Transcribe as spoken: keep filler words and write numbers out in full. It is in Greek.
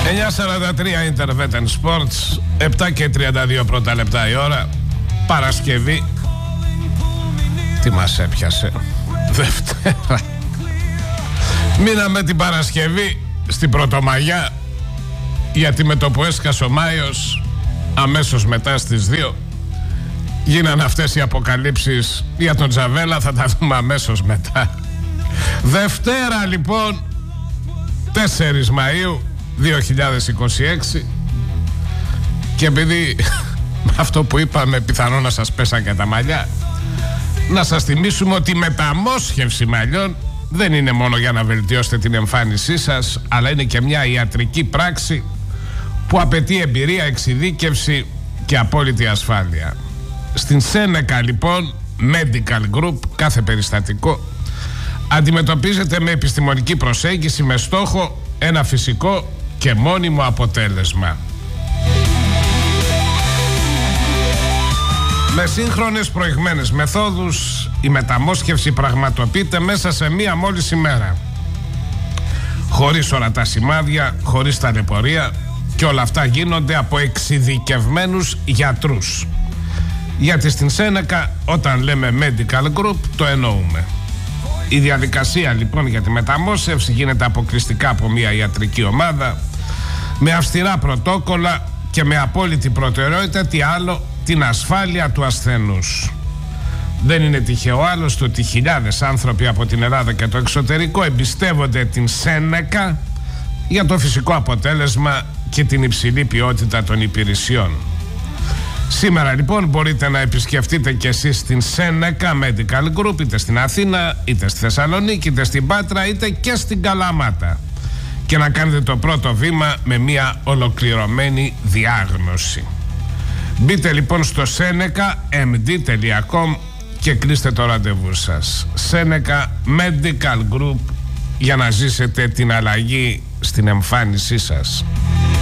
εννιά σαράντα τρία Intervetan Sports, επτά και τριάντα δύο πρώτα λεπτά η ώρα. Παρασκευή. Τι μας έπιασε? Δευτέρα. Μείναμε την Παρασκευή στην Πρωτομαγιά, γιατί με το που έσκασε ο Μάιος, αμέσως μετά στις δύο γίνανε αυτές οι αποκαλύψεις για τον Τζαβέλα. Θα τα δούμε αμέσως μετά. Δευτέρα λοιπόν, τέσσερις Μαΐου δύο χιλιάδες είκοσι έξι. Και επειδή αυτό που είπαμε πιθανό να σας πέσαν και τα μαλλιά, να σας θυμίσουμε ότι η μεταμόσχευση μαλλιών δεν είναι μόνο για να βελτιώσετε την εμφάνισή σας, αλλά είναι και μια ιατρική πράξη που απαιτεί εμπειρία, εξειδίκευση και απόλυτη ασφάλεια. Στην Σένεκα λοιπόν Medical Group κάθε περιστατικό αντιμετωπίζεται με επιστημονική προσέγγιση, με στόχο ένα φυσικό και μόνιμο αποτέλεσμα. Με σύγχρονες προηγμένες μεθόδους η μεταμόσχευση πραγματοποιείται μέσα σε μία μόλις ημέρα, χωρίς ορατά σημάδια, χωρίς ταλαιπωρία, και όλα αυτά γίνονται από εξειδικευμένους γιατρούς. Γιατί στην Σένεκα όταν λέμε Medical Group το εννοούμε. Η διαδικασία λοιπόν για τη μεταμόσχευση γίνεται αποκλειστικά από μια ιατρική ομάδα, με αυστηρά πρωτόκολλα και με απόλυτη προτεραιότητα τι άλλο, την ασφάλεια του ασθενούς. Δεν είναι τυχαίο άλλωστε ότι χιλιάδες άνθρωποι από την Ελλάδα και το εξωτερικό εμπιστεύονται την Σένεκα για το φυσικό αποτέλεσμα και την υψηλή ποιότητα των υπηρεσιών. Σήμερα λοιπόν μπορείτε να επισκεφτείτε και εσείς την Σένεκα Medical Group, είτε στην Αθήνα, είτε στη Θεσσαλονίκη, είτε στην Πάτρα, είτε και στην Καλαμάτα, και να κάνετε το πρώτο βήμα με μια ολοκληρωμένη διάγνωση. Μπείτε λοιπόν στο σένεκα εμ ντι τελεία κομ και κλείστε το ραντεβού σας. Σένεκα Medical Group, για να ζήσετε την αλλαγή στην εμφάνισή σας.